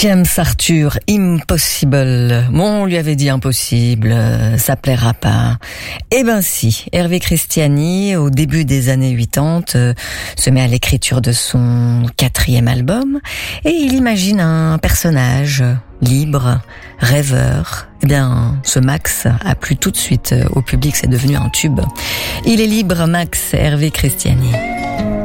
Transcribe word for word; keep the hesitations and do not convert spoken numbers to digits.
James Arthur, Impossible. Bon, on lui avait dit impossible, ça plaira pas. Eh ben si, Hervé Christiani, au début des années quatre-vingt-dix, se met à l'écriture de son quatrième album et il imagine un personnage libre, rêveur. Eh bien, ce Max a plu tout de suite au public, c'est devenu un tube. Il est libre, Max, Hervé Christiani.